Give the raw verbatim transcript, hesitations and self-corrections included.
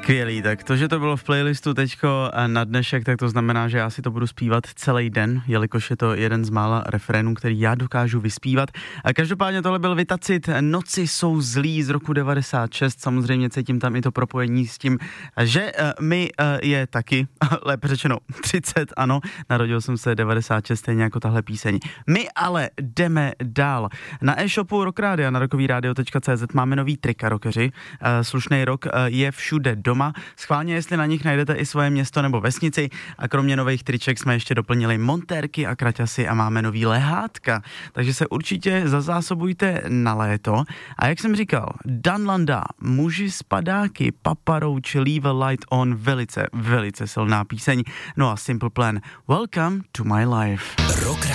Skvělý, tak to, že to bylo v playlistu teďko na dnešek, tak to znamená, že já si to budu zpívat celý den, jelikož je to jeden z mála refrénů, který já dokážu vyspívat. A každopádně tohle byl Vytacit, Noci jsou zlí z roku devadesát šest, samozřejmě cítím tam i to propojení s tím, že uh, mi uh, je taky, lépe řečeno třicet, ano, narodil jsem se devadesát šest, stejně jako tahle píseň. My ale jdeme dál. Na e-shopu Rock Radio, na rockovyradio tečka cé zet máme nový trika rockeři, uh, slušnej rock uh, je všude doma. Schválně, jestli na nich najdete i svoje město nebo vesnici. A kromě nových triček jsme ještě doplnili montérky a kraťasy a máme nový lehátka. Takže se určitě zazásobujte na léto. A jak jsem říkal, Dan Landa, Muži z padáky, Papa Roach, Leave a Light On, velice, velice silná píseň. No a Simple Plan, Welcome to My Life. Rock